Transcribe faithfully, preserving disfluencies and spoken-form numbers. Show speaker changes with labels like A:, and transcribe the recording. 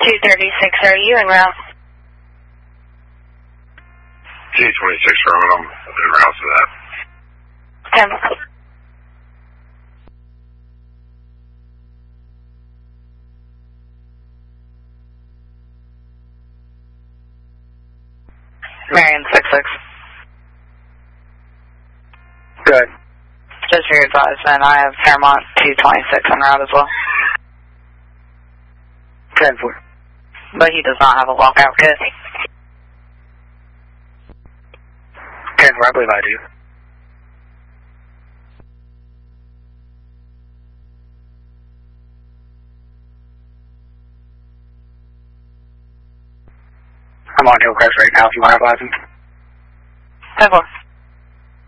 A: two thirty-six, are you en route?
B: G twenty-six, Roman, I'm en route to that.
A: ten. Marion six six.
C: Good.
A: Just for your advisement, I have Fairmont two twenty-six en route as well.
C: ten four.
A: But he does not have a walkout kit.
C: ten four, I believe I do. I'm on Hillcrest right now if you want to advise me.
A: ten four.